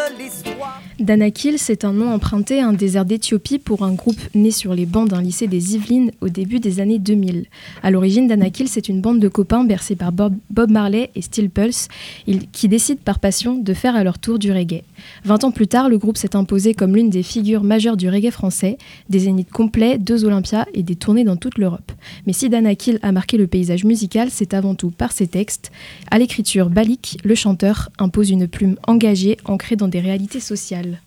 Danakil, c'est un nom emprunté à un désert d'Éthiopie pour un groupe né sur les bancs d'un lycée des Yvelines au début des années 2000. À l'origine, Danakil, c'est une bande de copains bercés par Bob Marley et Steel Pulse qui décident par passion de faire à leur tour du reggae. 20 ans plus tard, le groupe s'est imposé comme l'une des figures majeures du reggae français, des zéniths complets, 2 Olympias et des tournées dans toute l'Europe. Mais si Danakil a marqué le paysage musical, c'est avant tout par ses textes. À l'écriture, Balik, le chanteur, impose une plume engagée, ancrée dans des réalités sociales.